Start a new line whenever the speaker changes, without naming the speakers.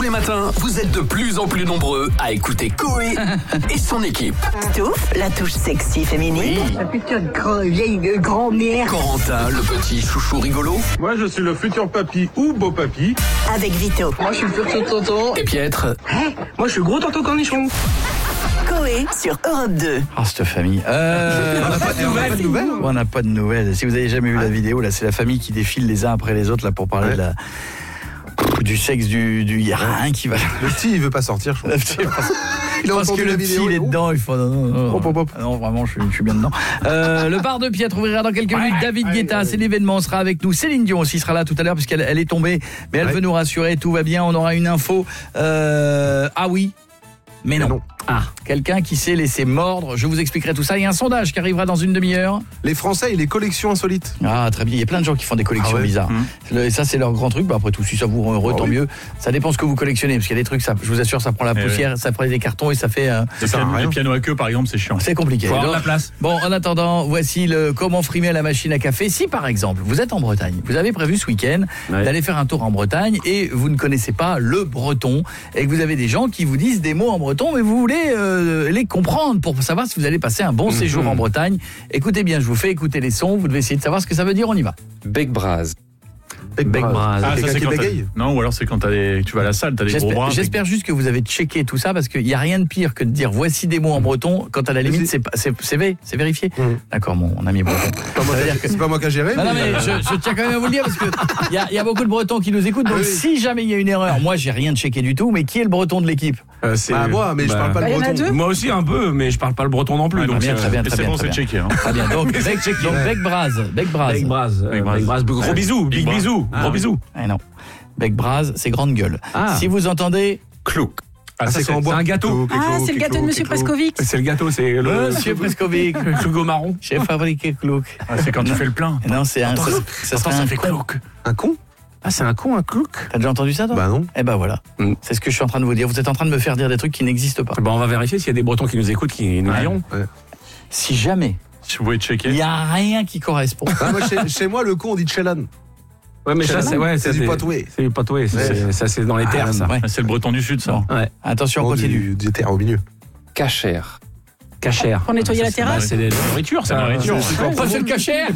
les matins, vous êtes de plus en plus nombreux à écouter Coé et son équipe.
Stouff, la touche sexy féminine.
La putain de vieille grand-mère.
Corentin, le petit chouchou rigolo.
Moi, je suis le futur papy ou beau papy.
Avec Vito.
Moi, je suis le futur tonton.
Et Pietre.
Moi, je suis le gros tonton cornichon.
Coé sur Europe 2.
Ah, cette famille. On n'a pas de nouvelles. On n'a pas de nouvelles. Si vous avez jamais vu la vidéo, là, c'est la famille qui défile les uns après les autres là pour parler du sexe il y a rien qui va.
Le petit, il veut pas sortir, je crois.
Il pense que le petit, il est dedans. Il faut. Non, vraiment, je suis bien dedans. Le bar de Pietre ouvrira dans quelques minutes. David Guetta, c'est l'événement, sera avec nous. Céline Dion aussi sera là tout à l'heure puisqu'elle est tombée, mais elle veut nous rassurer. Tout va bien. On aura une info. Ah oui. Mais non. Ah, quelqu'un qui s'est laissé mordre. Je vous expliquerai tout ça. Il y a un sondage qui arrivera dans une demi-heure.
Les Français et les collections insolites.
Ah, très bien. Il y a plein de gens qui font des collections bizarres. Et ça, c'est leur grand truc. Après tout, si ça vous rend heureux, tant mieux. Ça dépend ce que vous collectionnez. Parce qu'il y a des trucs, je vous assure, ça prend la poussière, ça prend des cartons et ça fait...
Les pianos à queue, par exemple, c'est chiant.
C'est compliqué.
Faut avoir de la place.
Bon, en attendant, voici le comment frimer à la machine à café. Si, par exemple, vous êtes en Bretagne, vous avez prévu ce week-end d'aller faire un tour en Bretagne et vous ne connaissez pas le breton et que vous avez des gens qui vous disent des mots en breton, mais vous voulez... les comprendre pour savoir si vous allez passer un bon séjour en Bretagne. Écoutez bien, je vous fais écouter les sons, vous devez essayer de savoir ce que ça veut dire, on y va.
Bec-bras.
Ah, ça, c'est quand
bégaye.
Non, ou alors c'est quand tu vas à la salle, t'as des gros bras.
J'espère juste que vous avez checké tout ça parce qu'il n'y a rien de pire que de dire voici des mots en breton quand à la limite c'est vérifié. D'accord, mon ami breton.
C'est pas moi qui a géré.
Non, mais je tiens quand même à vous le dire parce que il y a beaucoup de bretons qui nous écoutent, donc si jamais il y a une erreur, moi j'ai rien checké du tout, mais qui est le breton de l'équipe?
Moi, mais je parle pas le breton.
Moi aussi un peu, mais je parle pas le breton non plus.
Donc très bien.
C'est bon, c'est checké.
Très bien. Donc bec-bras.
Gros bisous, big bisous, gros bisous.
Non. Bec-bras, c'est grande gueule. Si vous entendez
Clouc.
Ah, c'est
un gâteau.
C'est le gâteau de Monsieur Prescovic.
C'est le gâteau, c'est le
Monsieur Prescovic,
Hugo Marron.
j'ai fabriqué Clouc.
C'est quand tu fais le plein.
Non, c'est un
Ça fait clouc.
Un con.
Ah, c'est un con, un clouc.
T'as déjà entendu ça, toi?
Bah non.
Eh ben voilà. C'est ce que je suis en train de vous dire. Vous êtes en train de me faire dire des trucs qui n'existent pas.
On va vérifier s'il y a des Bretons qui nous écoutent, qui nous diront.
Si jamais
Si vous pouvez checker.
il y a rien qui correspond.
Moi, chez moi, le con, on dit Chelan.
Ouais, mais ça,
c'est du patoué.
C'est du patoué. Ça, c'est dans les terres, ça.
Ouais.
C'est le breton du sud, ça.
Bon.
Ouais.
Attention, on continue.
Du terre au milieu.
Cachère.
Pour nettoyer la terrasse.
C'est de la nourriture, ça.
La nourriture.
Pas le cachère.